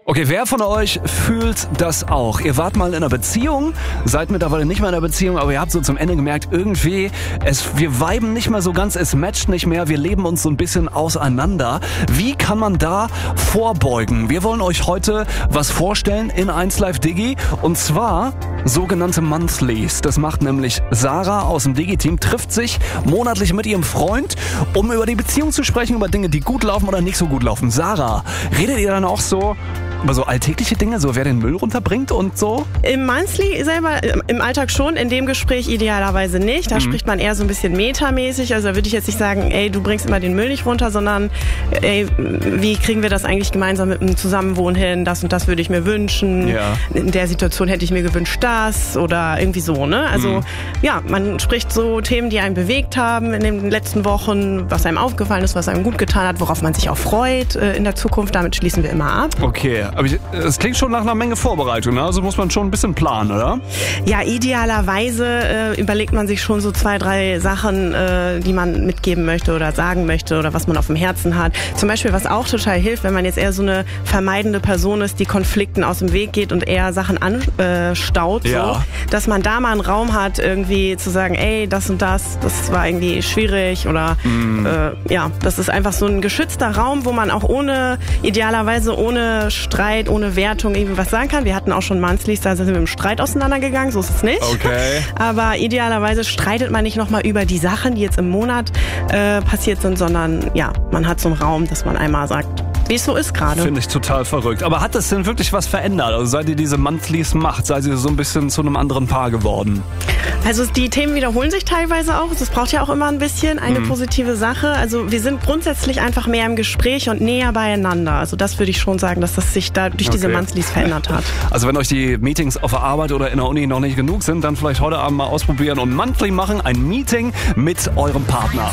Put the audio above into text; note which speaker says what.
Speaker 1: Okay, wer von euch fühlt das auch? Ihr wart mal in einer Beziehung, seid mittlerweile nicht mehr in einer Beziehung, aber ihr habt so zum Ende gemerkt, irgendwie, wir viben nicht mehr so ganz, es matcht nicht mehr, wir leben uns so ein bisschen auseinander. Wie kann man da vorbeugen? Wir wollen euch heute was vorstellen in 1Live Digi und zwar sogenannte Monthlies. Das macht nämlich Sarah aus dem Digi-Team, trifft sich monatlich mit ihrem Freund, um über die Beziehung zu sprechen, über Dinge, die gut laufen oder nicht so gut laufen. Sarah, redet ihr dann auch so über so alltägliche Dinge, so wer den Müll runterbringt und so?
Speaker 2: Im Monthly selber, im Alltag schon, in dem Gespräch idealerweise nicht. Da spricht man eher so ein bisschen metamäßig. Also da würde ich jetzt nicht sagen, ey, du bringst immer den Müll nicht runter, sondern ey, wie kriegen wir das eigentlich gemeinsam mit einem Zusammenwohnen hin? Das und das würde ich mir wünschen.
Speaker 1: Ja.
Speaker 2: In der Situation hätte ich mir gewünscht das oder irgendwie so, ne? Also ja, man spricht so Themen, die einen bewegt haben in den letzten Wochen, was einem aufgefallen ist, was einem gut getan hat, worauf man sich auch freut in der Zukunft. Damit schließen wir immer ab.
Speaker 1: Okay, aber es klingt schon nach einer Menge Vorbereitung, ne? Also muss man schon ein bisschen planen, oder?
Speaker 2: Ja, idealerweise überlegt man sich schon so 2, 3 Sachen, die man mitgeben möchte oder sagen möchte oder was man auf dem Herzen hat. Zum Beispiel, was auch total hilft, wenn man jetzt eher so eine vermeidende Person ist, die Konflikten aus dem Weg geht und eher Sachen anstaut,
Speaker 1: Ja.
Speaker 2: so, dass man da mal einen Raum hat, irgendwie zu sagen, ey, das und das war irgendwie schwierig oder ja, das ist einfach so ein geschützter Raum, wo man auch idealerweise ohne Streit, ohne Wertung irgendwie was sagen kann. Wir hatten auch schon Monthlies, da sind wir im Streit auseinandergegangen, so ist es nicht.
Speaker 1: Okay.
Speaker 2: Aber idealerweise streitet man nicht nochmal über die Sachen, die jetzt im Monat passiert sind, sondern ja, man hat so einen Raum, dass man einmal sagt, wie es so ist gerade.
Speaker 1: Finde ich total verrückt. Aber hat das denn wirklich was verändert? Also seit ihr diese Monthlies macht, seid ihr so ein bisschen zu einem anderen Paar geworden?
Speaker 2: Also die Themen wiederholen sich teilweise auch. Das braucht ja auch immer ein bisschen eine positive Sache. Also wir sind grundsätzlich einfach mehr im Gespräch und näher beieinander. Also das würde ich schon sagen, dass das sich da durch diese Monthlies verändert hat.
Speaker 1: Also wenn euch die Meetings auf der Arbeit oder in der Uni noch nicht genug sind, dann vielleicht heute Abend mal ausprobieren und Monthly machen. Ein Meeting mit eurem Partner.